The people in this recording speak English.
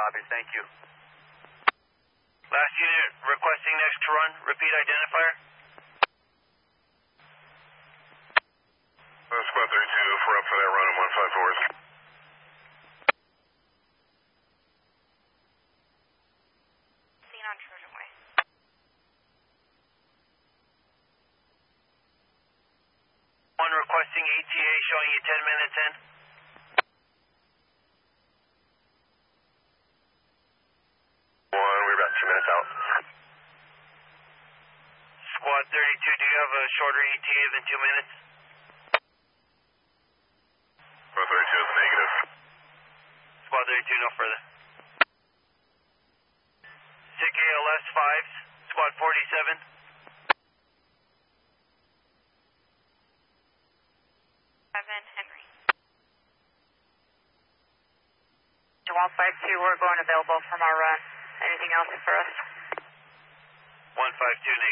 Copy, thank you. Last unit requesting next to run. Repeat identifier. Squad 32, if we're up for that run in 154. Seen on Trojan Way. One requesting ETA showing you 10 minutes in. One, we're about 2 minutes out. Squad 32, do you have a shorter ETA than 2 minutes? Squad 32 is negative. Squad 32, no further. SIC ALS 5s, Squad 47. Henry. Jamal 5-2, we're going available from our run. Anything else for us? 152